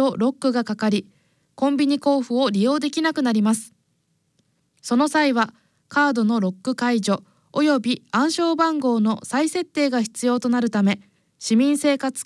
とロックがかかり、コンビニ交付を利用できなくなります。その際はカードのロック解除および暗証番号の再設定が必要となるため、市民生活